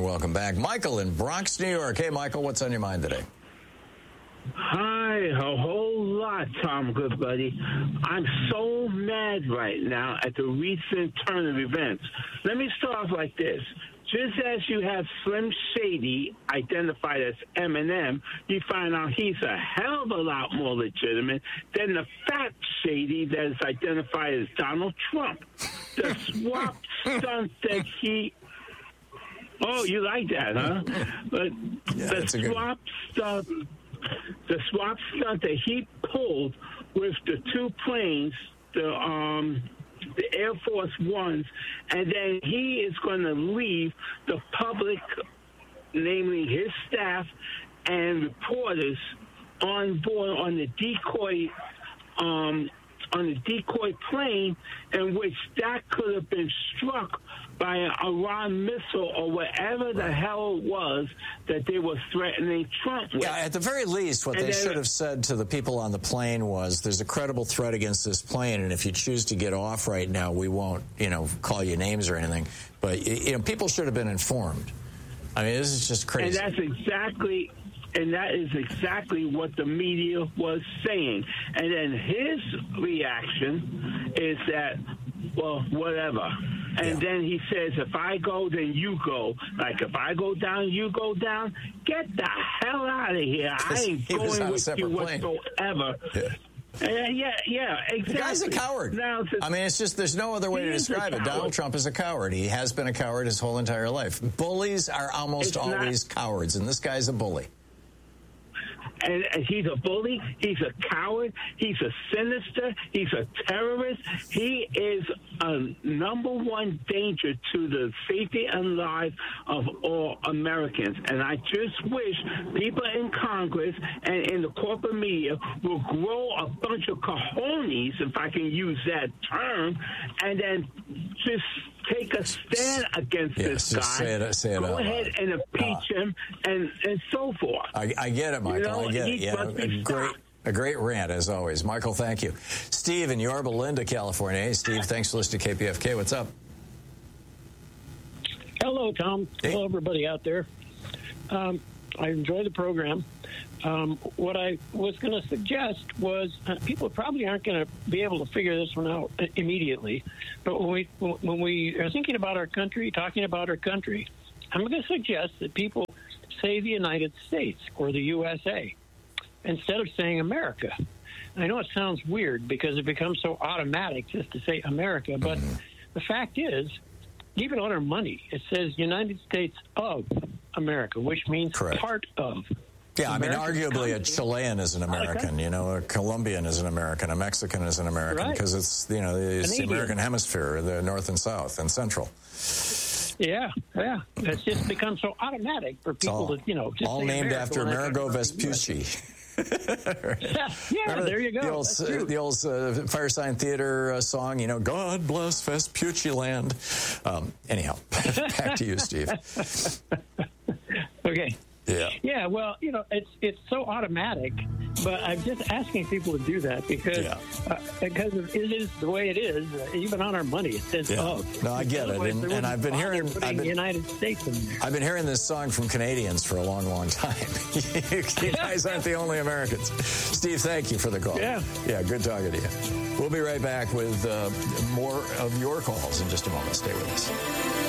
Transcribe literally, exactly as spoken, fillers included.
and welcome back. Michael in Bronx, New York. Hey, Michael, what's on your mind today? Hi, a whole lot, Tom, good buddy. I'm so mad right now at the recent turn of events. Let me start off like this. Just as you have Slim Shady identified as Eminem, you find out he's a hell of a lot more legitimate than the Fat Shady that is identified as Donald Trump. The swap stunt that he... Oh, you like that, huh? But yeah, the swap stunt... The swap stunt that he pulled with the two planes, the um, the Air Force Ones, and then he is going to leave the public, namely his staff and reporters, on board on the decoy um, on the decoy plane, in which that could have been struck by an Iran missile or whatever the hell it was that they were threatening Trump with. Yeah, at the very least, what and they then, should have said to the people on the plane was, there's a credible threat against this plane, and if you choose to get off right now, we won't, you know, call you names or anything. But, you know, people should have been informed. I mean, this is just crazy. And that's exactly... And that is exactly what the media was saying. And then his reaction is that, well, whatever. And yeah. then he says, if I go, then you go. Like, if I go down, you go down. Get the hell out of here. I ain't going with you plane. whatsoever. Yeah. Uh, yeah, yeah, exactly. The guy's a coward. Now, I mean, it's just, there's no other way to describe it. Donald Trump is a coward. He has been a coward his whole entire life. Bullies are almost it's always not, cowards, and this guy's a bully. And, and he's a bully. He's a coward. He's a sinister. He's a terrorist. He is a number one danger to the safety and life of all Americans. And I just wish people in Congress and in the corporate media will grow a bunch of cojones, if I can use that term, and then just take a stand against yes, this guy. Say it, say it Go ahead loud. and impeach uh, him, and, and so forth. I, I get it, Michael. You know, I get it. Yeah, a great, a great rant as always, Michael. Thank you, Steve in Yorba Linda, California. Hey, Steve. Thanks for listening to K P F K. What's up? Hello, Tom. Hey. Hello, everybody out there. Um, I enjoy the program. Um, what I was going to suggest was uh, people probably aren't going to be able to figure this one out immediately. But when we when we are thinking about our country, talking about our country, I'm going to suggest that people say the United States or the U S A instead of saying America. I know it sounds weird because it becomes so automatic just to say America, but mm-hmm. the fact is, even on our money, it says United States of America, which means Correct. part of. Yeah, I mean, American arguably country. a Chilean is an American, you know, a Colombian is an American, a Mexican is an American, because right. it's, you know, it's the American hemisphere, the North and South and Central. Yeah, yeah. It's just become so automatic for people all, to, you know, just all say named America after Amerigo Vespucci. yeah, there you go. The old, uh, the old uh, Fire Sign Theater uh, song, you know, God bless Vespucci land. Um, anyhow, back to you, Steve. Okay. Yeah. Yeah, well, you know, it's it's so automatic, but I'm just asking people to do that because yeah. uh, because it is the way it is. Uh, even on our money, it says yeah. oh. No, I get it, and, and I've been hearing I've been, United States in there. I've been hearing this song from Canadians for a long, long time. You guys aren't the only Americans. Steve, thank you for the call. Yeah. Yeah, good talking to you. We'll be right back with uh, more of your calls in just a moment. Stay with us.